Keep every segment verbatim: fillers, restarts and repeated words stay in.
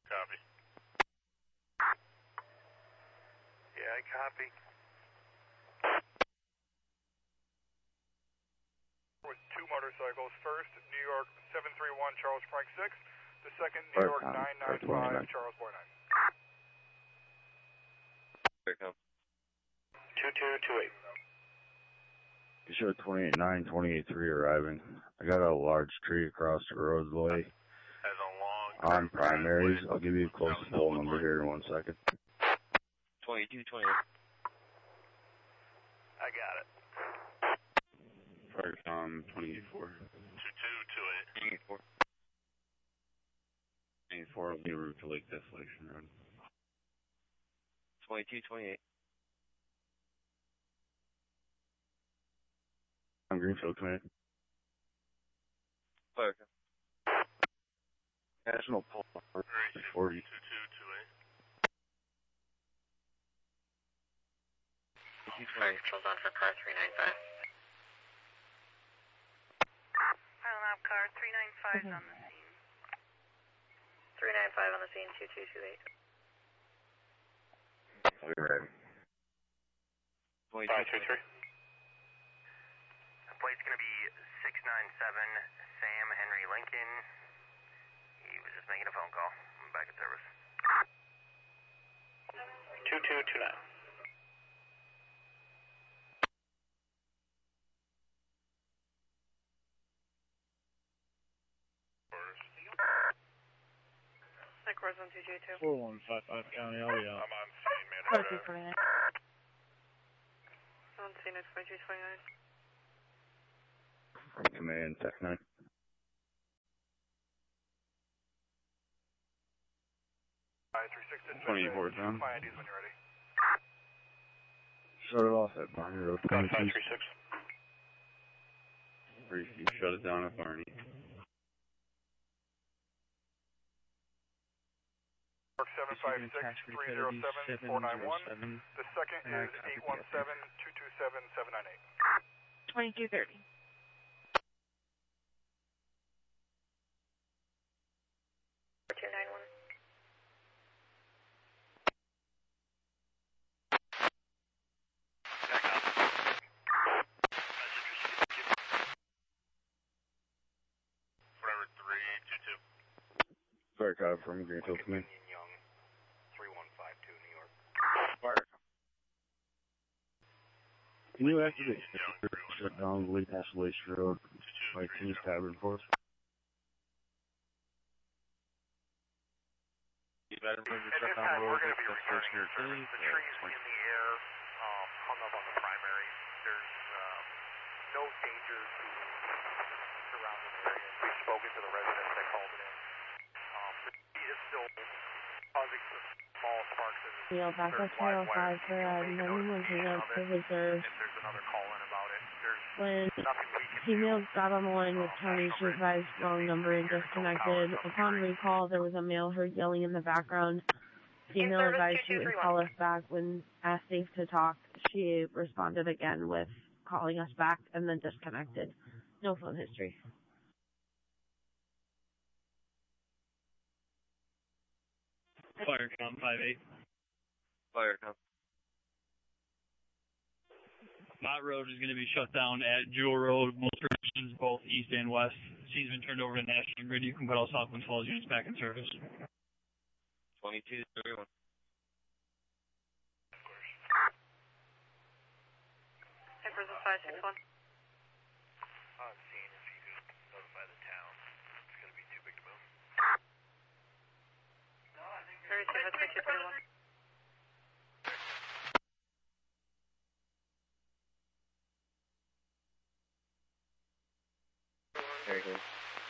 Copy. Yeah, I copy. With two motorcycles. First, New York seven three one, Charles Frank six. The second, New York nine nine five, Charles Boy nine. Here it comes. two two two eight. You show twenty-eight nine, twenty-eight three arriving. I got a large tree across the roadway. As a long On primaries, I'll give you a close phone number here in one second. twenty-two twenty-eight. I got it. Fire com twenty-eight four. two two two eight. twenty-eight four. twenty-eight four will be route to Lake Desolation Road. twenty-two twenty-eight. I'm Greenfield, command. Fire com. National Pulse forty. two two two eight. twenty-two twenty-eight. Controls on for car three nine five. Pilot up car three nine five on the scene. three nine five on the scene, two two two eight. I'll be ready. twenty-two two three. The plate's going to be six nine seven Sam Henry Lincoln. He was just making a phone call. I'm back at service. two two two nine. Nick one two two two. four one five five County, I'll be out. I'm on scene, man. four two twenty-nine. On scene at four two twenty-nine. From command, Tech nine. twenty-four down. My I Ds when you're ready. Shut it off at Barney Road. five three six. Brief, you shut it down at Barney. seven five six three zero seven four nine one. The second is eight one seven two two seven seven nine eight. twenty-two thirty. two nine one. Forever three two two. Fire cop from Greenfield, command. Young, three one five two New York. Fire. Can you activate shut down Lake Desolation Road by King's Tavern for us? You better move your At truck this on time, the road. we're going to be That's returning your your service. The trees in the air, um, hung up on the primary. There's um, no danger to surrounding area. We've spoken to the residents that called it in. Um, the tree is still causing some small sparks. Neil, back up four oh five for uh, nine one three up to reserve. If there's another call in about it, there's When nothing we can females got on the line with county, she advised wrong number and disconnected. Upon recall, there was a male heard yelling in the background. Female advised she would call us back when asked safe to talk. She responded again with calling us back and then disconnected. No phone history. Fire com five eight. Fire com. Mott Road is going to be shut down at Jewel Road, most directions, both east and west. She's been turned over to National Grid. You can put all Southland Falls units back in service. twenty-two thirty-one. Hey, Prison five six one. on scene if you could notify the town. It's going to be too big to move. thirty-two, that's three two three one. Very good.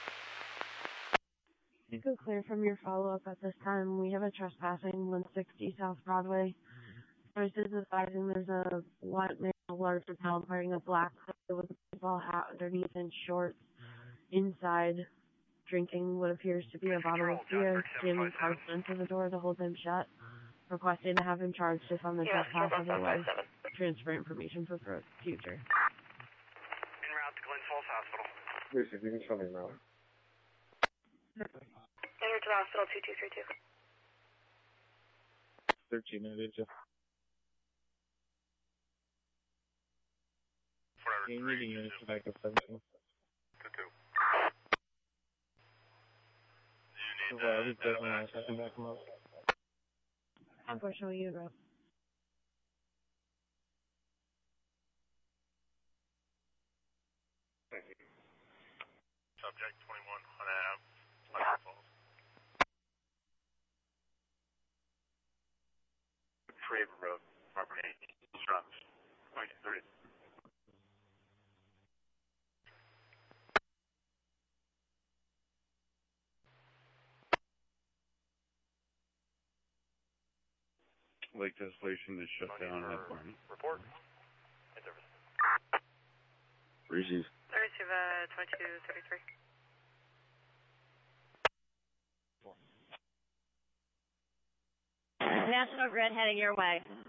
You could clear from your follow-up at this time. We have a trespassing one sixty South Broadway. Sources advising there's a white male, large lapel, wearing a black hoodie with a baseball hat underneath and shorts inside, drinking what appears to be a bottle of beer, jamming cards into the door to hold him shut, requesting to have him charged if on the trespass, otherwise transfer information for future. En route to Glens Falls Hospital. Lucy, if you can show me around. Enter to the hospital two two three two. thirteen, I did you. You're needing units to back up seventeen. Two two. So, uh, we've got one last second back them up. Unfortunately, you drop. Subject twenty-one on Ave, Pleasant Falls. Traver Road, property eight, Strums, point thirty. Lake Desolation is shut down at one. Report. In service. Receive. Receive uh, twenty-two thirty-three. National Grid heading your way.